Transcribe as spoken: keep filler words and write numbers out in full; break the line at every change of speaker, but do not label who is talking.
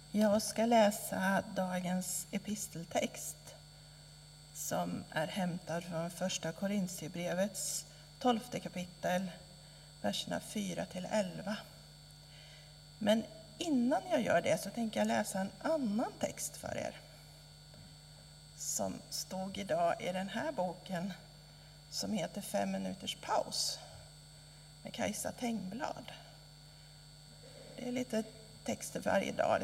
Jag ska läsa dagens episteltext som är hämtad från första Korintierbrevets tolfte kapitel, verserna fyra till elva. Men innan jag gör det så tänker jag läsa en annan text för er som stod idag i den här boken som heter Fem minuters paus med Kajsa Tengblad. Det är lite texter varje dag.